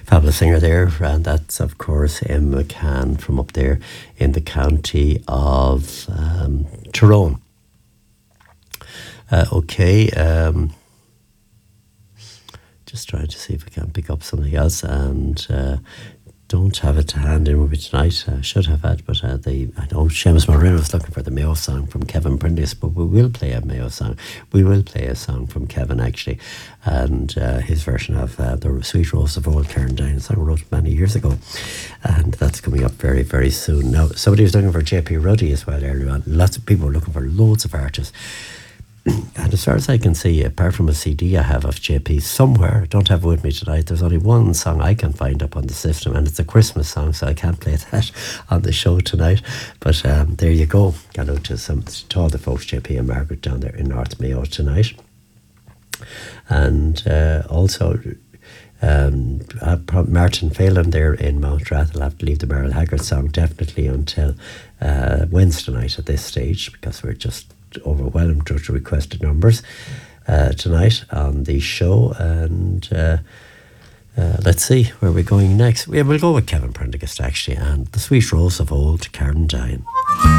Fabulous singer there, and that's of course Emma McCann from up there in the county of Tyrone. Okay, just trying to see if I can pick up something else, and don't have it to hand in with me tonight. I should have had, but I know Seamus Moreno was looking for the Mayo song from Kevin Prentice, but we will play a Mayo song. We will play a song from Kevin, actually, and his version of The Sweet Rose of Old Carndine, a song I wrote many years ago, and that's coming up very, very soon. Now, somebody was looking for JP Ruddy as well earlier on. Lots of people were looking for loads of artists. And as far as I can see, apart from a CD I have of JP somewhere, I don't have it with me tonight, there's only one song I can find up on the system, and it's a Christmas song, so I can't play that on the show tonight. But there you go. Got out to all the folks, JP and Margaret, down there in North Mayo tonight. And also Martin Phelan there in Mountrath. I'll have to leave the Merrill Haggard song definitely until Wednesday night at this stage, because we're just overwhelmed with the requested numbers tonight on the show. And let's see where we're going next. We'll go with Kevin Prendergast, actually, and The Sweet Rose of Old Carndine.